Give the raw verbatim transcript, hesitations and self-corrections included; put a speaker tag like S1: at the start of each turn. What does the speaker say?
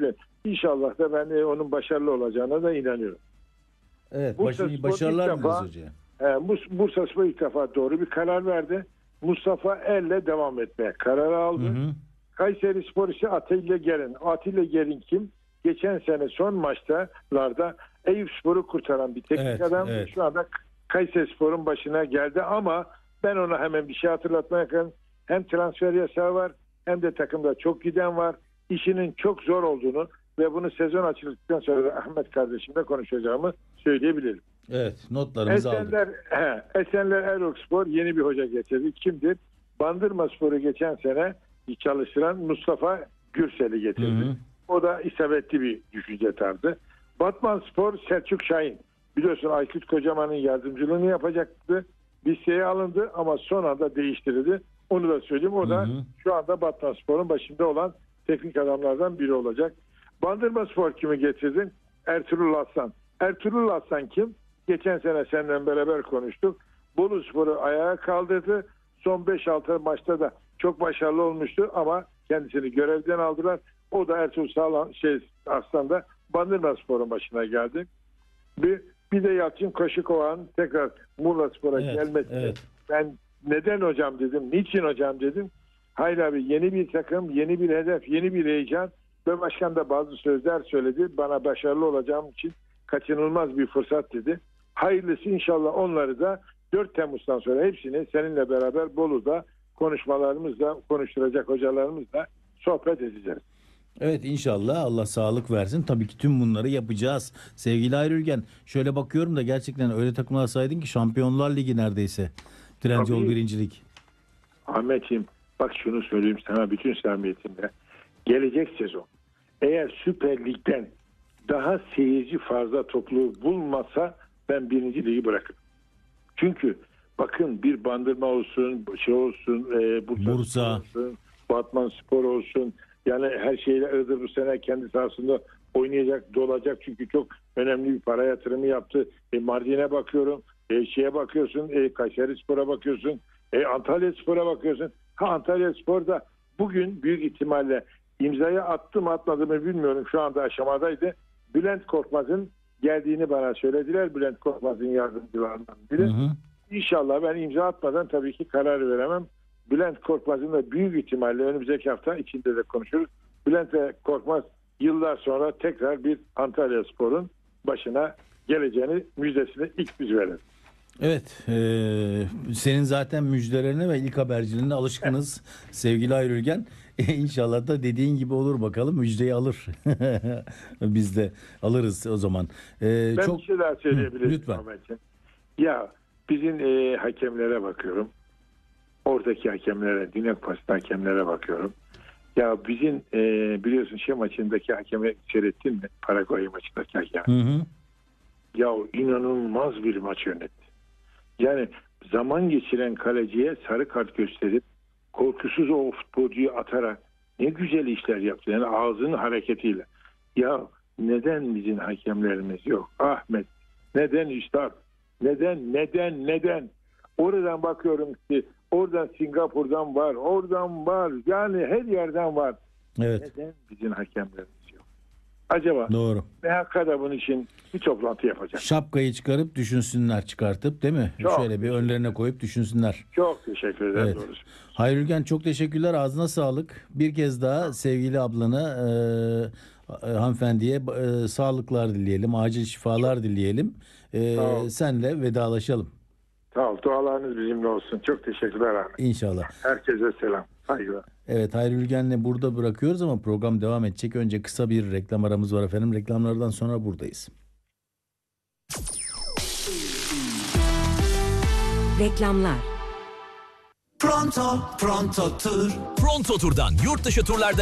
S1: önemli. İnşallah da ben de onun başarılı olacağına da inanıyorum.
S2: Evet,
S1: Bursa
S2: baş,
S1: Spor
S2: başarılar
S1: ilk defa,
S2: dileriz hocaya.
S1: e, Bursa Spor ilk defa doğru bir karar verdi. Mustafa Er'le devam etmeye karar aldı.
S2: Hı hı.
S1: Kayseri Spor ise Atilla Gerin. Atilla Gerin kim? Geçen sene son maçlarda Eyüp Spor'u kurtaran bir teknik
S2: Evet,
S1: adam.
S2: evet.
S1: Şu anda Kayseri Spor'un başına geldi ama ben ona hemen bir şey hatırlatmaya yakın. Hem transfer yasağı var hem de takımda çok giden var. İşinin çok zor olduğunu ve bunu sezon açıldıktan sonra Ahmet kardeşimle konuşacağımı söyleyebilirim.
S2: Evet, notlarımızı
S1: Esenler,
S2: aldık.
S1: he, Esenler Erokspor yeni bir hoca getirdi. Kimdir? Bandırma Spor'u geçen sene çalıştıran Mustafa Gürsel'i getirdi.
S2: Hı hı.
S1: O da isabetli bir düşünce tarzı. Batman Spor Selçuk Şahin. Biliyorsun Aykut Kocaman'ın yardımcılığını yapacaktı. Listeye alındı ama son anda değiştirildi. Onu da söyleyeyim. O da
S2: Hı hı.
S1: şu anda Batman Spor'un başında olan teknik adamlardan biri olacak. Bandırma Spor kimi getirdin? Ertuğrul Aslan. Ertuğrul Aslan kim? Geçen sene seninle beraber konuştuk. Bolu Spor'u ayağa kaldırdı. Son beş altı maçta da çok başarılı olmuştu ama kendisini görevden aldılar. O da Ertuğrul Sağlam, şey, Aslan da Bandırma Spor'un başına geldi. Bir, bir de Yalçın Koşukoğan tekrar Muğla Spor'a
S2: Evet,
S1: gelmesi.
S2: evet.
S1: Ben neden hocam dedim, niçin hocam dedim. Hayır abi, yeni bir takım, yeni bir hedef, yeni bir heyecan ve başkan da bazı sözler söyledi. Bana başarılı olacağım için kaçınılmaz bir fırsat dedi. Hayırlısı, inşallah onları da dört Temmuz'dan sonra hepsini seninle beraber Bolu'da konuşmalarımızla, konuşturacak hocalarımızla sohbet edeceğiz.
S2: Evet, inşallah Allah sağlık versin. Tabii ki tüm bunları yapacağız. Sevgili Ayrılgen, şöyle bakıyorum da gerçekten öyle takımlar saydın ki Şampiyonlar Ligi neredeyse. Trendyol
S1: Tabii.
S2: birincilik.
S1: Ahmetciğim, bak şunu söyleyeyim sana bütün samimiyetimle. Gelecek sezon eğer Süper Lig'den daha seyirci fazla topluluğu bulmasa ben birinci ligi bırakırım. Çünkü bakın, bir Bandırma olsun, şey olsun, e, Bursa,
S2: Bursa
S1: olsun, Batman Spor olsun. Yani her şeyle Iğdır bu sene kendi sahasında oynayacak, dolacak. Çünkü çok önemli bir para yatırımı yaptı. E, Mardin'e bakıyorum, e, şeye bakıyorsun, e, Kayseri Spor'a bakıyorsun, e, Antalya Spor'a bakıyorsun. Ha, Antalya Spor da bugün büyük ihtimalle imzayı attı mı atmadı mı bilmiyorum. Şu anda aşamadaydı. Bülent Korkmaz'ın geldiğini bana söylediler. Bülent Korkmaz'ın yardımcılarından biri.
S2: Hı hı.
S1: İnşallah ben imza atmadan tabii ki karar veremem. Bülent Korkmaz'ın da büyük ihtimalle önümüzdeki hafta içinde de konuşuruz. Bülent Korkmaz yıllar sonra tekrar bir Antalya Spor'un başına geleceğini, müjdesini ilk biz veririz.
S2: Evet, e, senin zaten müjdelerine ve ilk haberciliğine alışkınız sevgili Ayrılgen. E, İnşallah da dediğin gibi olur, bakalım müjdeyi alır. Biz de alırız o zaman. E,
S1: Ben
S2: çok...
S1: bir şey daha söyleyebilirim.
S2: Hı, lütfen.
S1: Ahmetciğim. Ya bizim e, hakemlere bakıyorum. Oradaki hakemlere, Dünya Kupası hakemlere bakıyorum. Ya bizim e, biliyorsun şey maçındaki hakemi seyrettin mi? Paraguay maçındaki hakem.
S2: Hı hı.
S1: Ya inanılmaz bir maç yönetti. Yani zaman geçiren kaleciye sarı kart gösterip korkusuz o futbolcuyu atarak ne güzel işler yaptı. Yani ağzının hareketiyle. Ya neden bizim hakemlerimiz yok? Ahmet, neden üstad? Neden, neden, neden? Oradan bakıyorum ki oradan Singapur'dan var, oradan var. Yani her yerden var.
S2: Evet.
S1: Neden bizim hakemlerimiz yok? Acaba
S2: Doğru.
S1: M H K'da bunun için bir toplantı yapacak.
S2: Şapkayı çıkarıp düşünsünler, çıkartıp değil mi?
S1: Çok.
S2: Şöyle bir önlerine koyup düşünsünler.
S1: Çok teşekkür ederim.
S2: Evet.
S1: Doğrusu.
S2: Hayrülgen, çok teşekkürler. Ağzına sağlık. Bir kez daha sevgili ablana, e, hanımefendiye e, sağlıklar dileyelim. Acil şifalar dileyelim. E,
S1: Sağ ol.
S2: senle vedalaşalım.
S1: Sağ ol. Dualarınız bizimle olsun. Çok teşekkürler abi.
S2: İnşallah.
S1: Herkese selam. Saygılar.
S2: Evet, Hayrülgen'le burada bırakıyoruz ama program devam edecek. Önce kısa bir reklam aramız var efendim. Reklamlardan sonra buradayız.
S3: Reklamlar.
S4: Pronto, Pronto Tur.
S5: Pronto Tur'dan yurt dışı turlarda